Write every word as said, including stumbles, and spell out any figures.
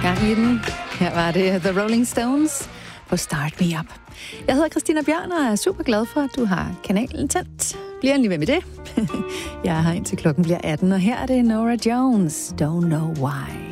Gang i den. Her var det The Rolling Stones på Start Me Up. Jeg hedder Christina Bjørn og er super glad for, at du har kanalen tændt. Bliver endelig ved med det. Jeg er her indtil klokken bliver atten, og her er det Norah Jones. Don't Know Why.